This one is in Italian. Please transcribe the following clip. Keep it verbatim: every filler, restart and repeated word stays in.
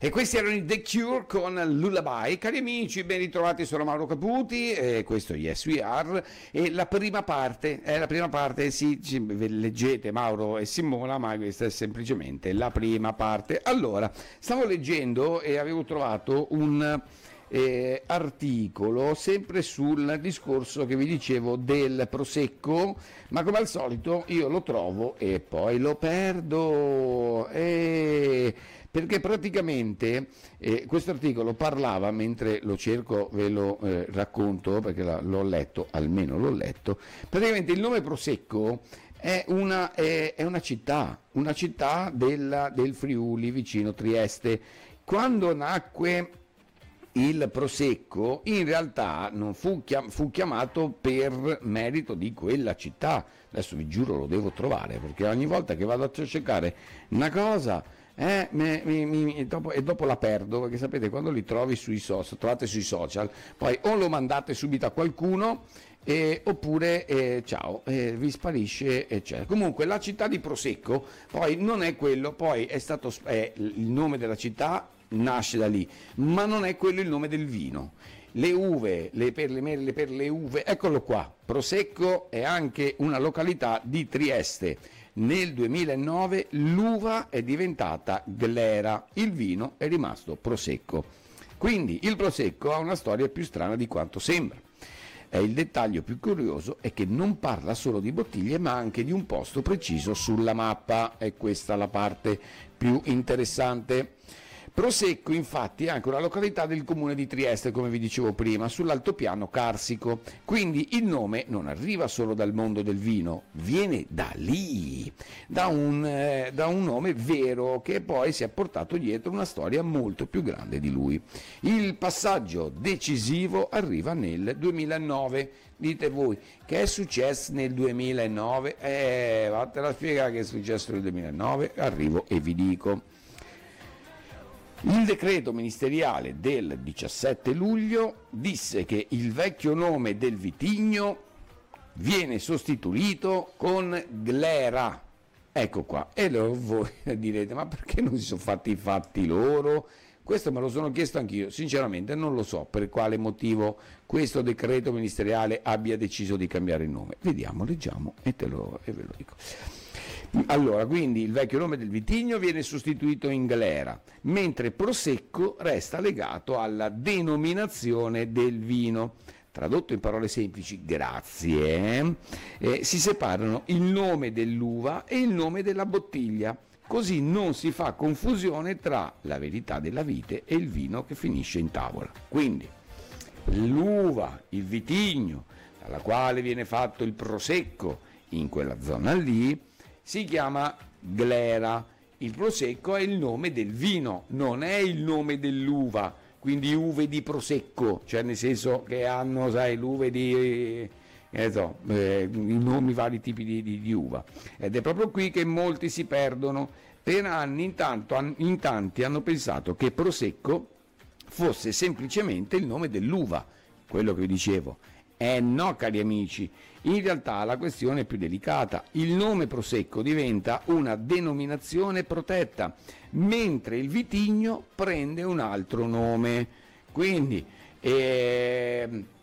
E questi erano i The Cure con Lullaby. Cari amici, ben ritrovati, sono Mauro Caputi e questo è Yes We Are. E la prima parte, eh, la prima parte, sì, ci, leggete Mauro e Simona, ma questa è semplicemente la prima parte. Allora, stavo leggendo e avevo trovato un eh, articolo sempre sul discorso che vi dicevo del prosecco, ma come al solito io lo trovo e poi lo perdo. E... perché praticamente eh, questo articolo parlava, mentre lo cerco ve lo eh, racconto perché la, l'ho letto, almeno l'ho letto, praticamente il nome Prosecco è una, è, è una città, una città della, del Friuli vicino Trieste. Quando nacque il Prosecco in realtà non fu, chiam- fu chiamato per merito di quella città, adesso vi giuro lo devo trovare perché ogni volta che vado a cercare una cosa... Eh, mi, mi, mi, dopo, e dopo la perdo perché sapete quando li trovi sui social, trovate sui social, poi o lo mandate subito a qualcuno eh, oppure eh, ciao, eh, vi sparisce eccetera. Comunque la città di Prosecco poi non è quello, poi è stato è il nome della città nasce da lì, ma non è quello il nome del vino. Le uve, le per le merle, per le uve, eccolo qua. Prosecco è anche una località di Trieste. Nel duemilanove l'uva è diventata glera, il vino è rimasto Prosecco. Quindi il Prosecco ha una storia più strana di quanto sembra. E il dettaglio più curioso è che non parla solo di bottiglie ma anche di un posto preciso sulla mappa, e questa è la parte più interessante. Prosecco infatti è anche una località del comune di Trieste, come vi dicevo prima, sull'altopiano carsico, quindi il nome non arriva solo dal mondo del vino, viene da lì, da un, eh, da un nome vero che poi si è portato dietro una storia molto più grande di lui. Il passaggio decisivo arriva nel duemilanove. Dite voi, che è successo nel duemilanove? Eh, vattene a spiegare che è successo nel duemilanove, arrivo e vi dico. Il decreto ministeriale del diciassette luglio disse che il vecchio nome del vitigno viene sostituito con Glera. Ecco qua. E voi direte, ma perché non si sono fatti i fatti loro? Questo me lo sono chiesto anch'io, sinceramente non lo so per quale motivo questo decreto ministeriale abbia deciso di cambiare il nome. Vediamo, leggiamo e, te lo, e ve lo dico. Allora, quindi il vecchio nome del vitigno viene sostituito in Glera, mentre Prosecco resta legato alla denominazione del vino. Tradotto in parole semplici, grazie, eh, si separano il nome dell'uva e il nome della bottiglia, così non si fa confusione tra la verità della vite e il vino che finisce in tavola. Quindi l'uva, il vitigno, dalla quale viene fatto il Prosecco in quella zona lì, si chiama Glera. Il Prosecco è il nome del vino, non è il nome dell'uva, quindi uve di Prosecco, cioè nel senso che hanno, sai, l'uve di, eh, so, eh, i nomi, vari tipi di, di, di uva. Ed è proprio qui che molti si perdono. Per anni intanto, in tanti hanno pensato che Prosecco fosse semplicemente il nome dell'uva, quello che vi dicevo. Eh no, cari amici, in realtà la questione è più delicata. Il nome Prosecco diventa una denominazione protetta, mentre il vitigno prende un altro nome. Quindi, eh,